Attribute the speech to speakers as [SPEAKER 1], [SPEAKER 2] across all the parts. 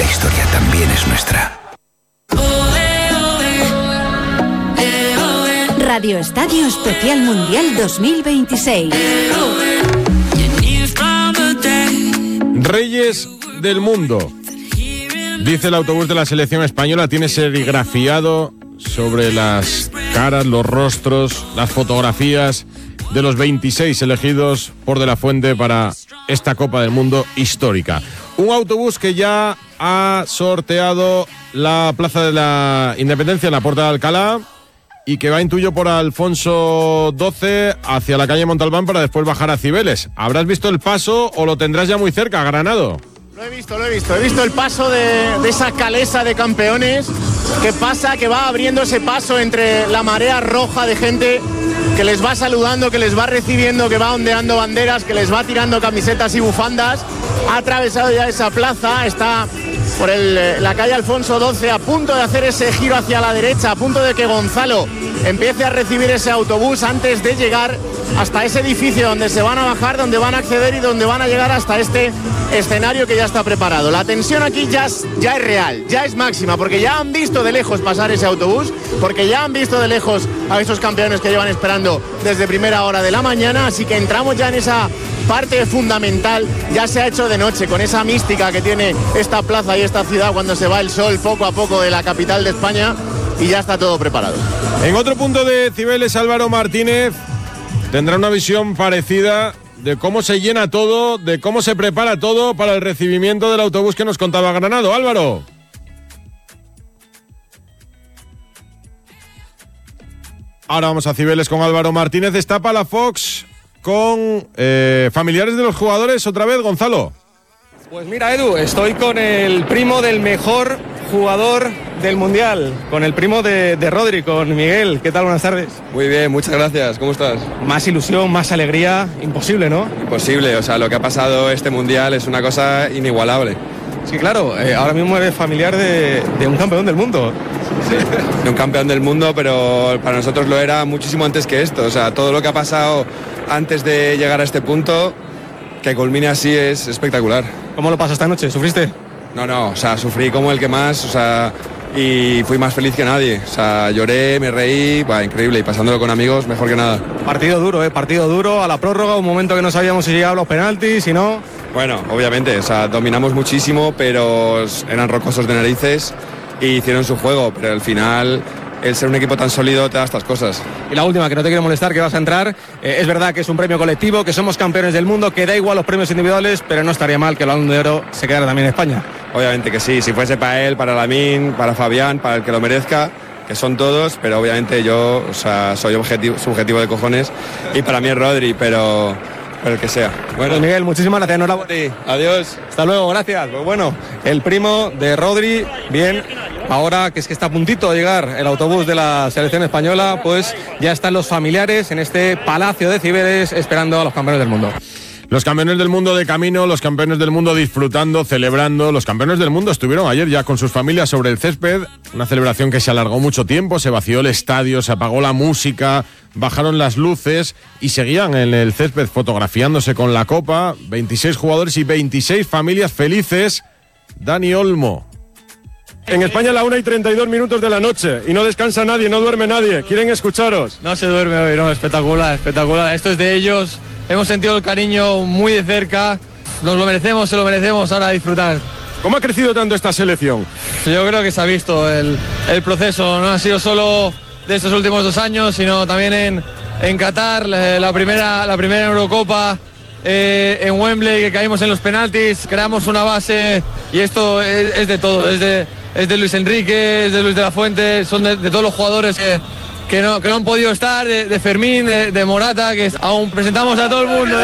[SPEAKER 1] la historia también es nuestra.
[SPEAKER 2] Radio Estadio Especial Mundial 2026.
[SPEAKER 3] Reyes del mundo. Dice el autobús de la selección española, tiene serigrafiado sobre las caras, los rostros, las fotografías de los 26 elegidos por De la Fuente para esta Copa del Mundo histórica. Un autobús que ya ha sorteado la Plaza de la Independencia en la Puerta de Alcalá y que va, intuyo, por Alfonso XII hacia la calle Montalbán para después bajar a Cibeles. ¿Habrás visto el paso o lo tendrás ya muy cerca, Granado?
[SPEAKER 4] Lo he visto. He visto el paso de esa calesa de campeones que pasa, que va abriendo ese paso entre la marea roja de gente que les va saludando, que les va recibiendo, que va ondeando banderas, que les va tirando camisetas y bufandas. Ha atravesado ya esa plaza, está por la calle Alfonso XII, a punto de hacer ese giro hacia la derecha, a punto de que Gonzalo empiece a recibir ese autobús antes de llegar hasta ese edificio donde se van a bajar, donde van a acceder y donde van a llegar hasta este escenario que ya está preparado. La tensión aquí ya es real, ya es máxima, porque ya han visto de lejos pasar ese autobús, porque ya han visto de lejos a esos campeones que llevan esperando desde primera hora de la mañana, así que entramos ya en esa parte fundamental. Ya se ha hecho de noche, con esa mística que tiene esta plaza y esta ciudad cuando se va el sol poco a poco de la capital de España, y ya está todo preparado.
[SPEAKER 3] En otro punto de Cibeles, Álvaro Martínez tendrá una visión parecida de cómo se llena todo, de cómo se prepara todo para el recibimiento del autobús que nos contaba Granado. Álvaro. Ahora vamos a Cibeles con Álvaro Martínez. Está Palafox con familiares de los jugadores otra vez, Gonzalo.
[SPEAKER 5] Pues mira, Edu, estoy con el primo del mejor jugador del Mundial, con el primo de Rodri, con Miguel. ¿Qué tal? Buenas tardes.
[SPEAKER 6] Muy bien, muchas gracias. ¿Cómo estás?
[SPEAKER 5] Más ilusión, más alegría, imposible, ¿no?
[SPEAKER 6] Imposible, o sea, lo que ha pasado este Mundial es una cosa inigualable.
[SPEAKER 5] Sí, claro, ahora mismo eres familiar de un campeón del mundo.
[SPEAKER 6] Sí, de un campeón del mundo, pero para nosotros lo era muchísimo antes que esto. O sea, todo lo que ha pasado antes de llegar a este punto, que culmine así, es espectacular.
[SPEAKER 5] ¿Cómo lo pasas esta noche? ¿Sufriste?
[SPEAKER 6] No, o sea, sufrí como el que más, o sea, y fui más feliz que nadie. O sea, lloré, me reí, increíble, y pasándolo con amigos, mejor que nada.
[SPEAKER 5] Partido duro, a la prórroga, un momento que no sabíamos si llegaban los penaltis, si no.
[SPEAKER 6] Bueno, obviamente, o sea, dominamos muchísimo, pero eran rocosos de narices y hicieron su juego, pero al final el ser un equipo tan sólido te da estas cosas.
[SPEAKER 5] Y la última, que no te quiero molestar, que vas a entrar, es verdad que es un premio colectivo, que somos campeones del mundo, que da igual los premios individuales, pero no estaría mal que el Balón de Oro se quedara también en España.
[SPEAKER 6] Obviamente que sí, si fuese para él, para Lamine, para Fabián, para el que lo merezca, que son todos, pero obviamente yo, o sea, soy subjetivo de cojones, y para mí es Rodri, pero el que sea.
[SPEAKER 5] Bueno, pues Miguel, muchísimas gracias, enhorabuena.
[SPEAKER 6] Adiós.
[SPEAKER 5] Hasta luego, gracias. Pues bueno, el primo de Rodri, bien. Ahora que está a puntito de llegar el autobús de la selección española, pues ya están los familiares en este Palacio de Cibeles esperando a los campeones del mundo.
[SPEAKER 3] Los campeones del mundo de camino, los campeones del mundo disfrutando, celebrando. Los campeones del mundo estuvieron ayer ya con sus familias sobre el césped. Una celebración que se alargó mucho tiempo, se vació el estadio, se apagó la música, bajaron las luces y seguían en el césped fotografiándose con la copa. 26 jugadores y 26 familias felices. Dani Olmo.
[SPEAKER 7] En España la 1:32 de la noche y no descansa nadie, no duerme nadie. Quieren escucharos.
[SPEAKER 8] No se duerme hoy, no, espectacular. Esto es de ellos. Hemos sentido el cariño muy de cerca. Nos lo merecemos, se lo merecemos. Ahora a disfrutar.
[SPEAKER 7] ¿Cómo ha crecido tanto esta selección?
[SPEAKER 8] Yo creo que se ha visto el proceso. No ha sido solo de estos últimos 2 años, sino también en Qatar, la primera Eurocopa. En Wembley, que caímos en los penaltis, creamos una base y esto es de todo, es de Luis Enrique, es de Luis de la Fuente, son de todos los jugadores que no han podido estar, de Fermín, de Morata, que aún presentamos a todo el mundo.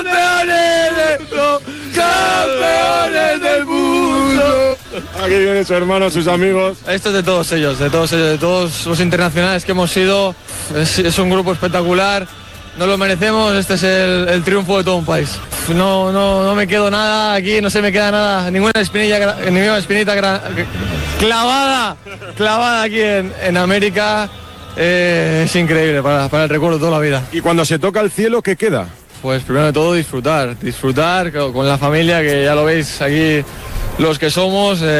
[SPEAKER 8] ¡Campeones del mundo!
[SPEAKER 7] Aquí vienen sus hermanos, sus amigos.
[SPEAKER 8] Esto es de todos ellos, de todos los internacionales que hemos sido. Es un grupo espectacular. No lo merecemos, este es el triunfo de todo un país. No me quedo nada aquí, no se me queda nada, ninguna espinita clavada aquí en América. Es increíble para el recuerdo de toda la vida.
[SPEAKER 7] Y cuando se toca el cielo, ¿qué queda?
[SPEAKER 8] Pues primero de todo disfrutar con la familia, que ya lo veis aquí los que somos.